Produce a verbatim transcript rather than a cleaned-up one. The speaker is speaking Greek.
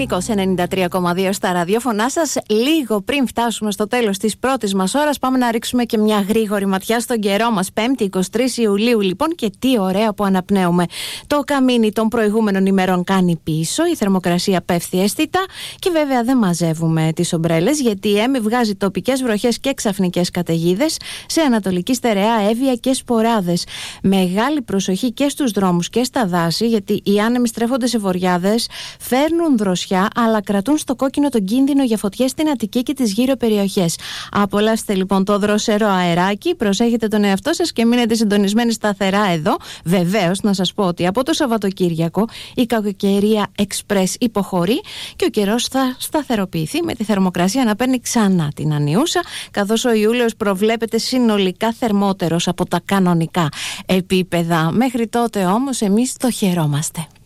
Κοσμικός ενενήντα τρία κόμμα δύο στα ραδιόφωνά σας. Λίγο πριν φτάσουμε στο τέλος της πρώτης μας ώρας, πάμε να ρίξουμε και μια γρήγορη ματιά στον καιρό μας. Πέμπτη, εικοστή τρίτη Ιουλίου, λοιπόν, και τι ωραία που αναπνέουμε. Το καμίνι των προηγούμενων ημερών κάνει πίσω, η θερμοκρασία πέφτει αίσθητα και βέβαια δεν μαζεύουμε τις ομπρέλες, γιατί η ΕΜΗ βγάζει τοπικές βροχές και ξαφνικές καταιγίδες σε ανατολική στερεά, Εύβοια και Σποράδες. Μεγάλη προσοχή και στους δρόμους και στα δάση, γιατί οι άνεμοι στρέφονται σε βοριάδες, φέρνουν δροσιά, αλλά κρατούν στο κόκκινο τον κίνδυνο για φωτιές στην Αττική και τις γύρω περιοχές. Απολαύστε λοιπόν το δροσερό αεράκι, προσέχετε τον εαυτό σας και μείνετε συντονισμένοι σταθερά εδώ. Βεβαίως, να σας πω ότι από το Σαββατοκύριακο η κακοκαιρία εξπρές υποχωρεί και ο καιρός θα σταθεροποιηθεί, με τη θερμοκρασία να παίρνει ξανά την ανιούσα, καθώς ο Ιούλιος προβλέπεται συνολικά θερμότερος από τα κανονικά επίπεδα. Μέχρι τότε όμως εμείς το χαιρόμαστε.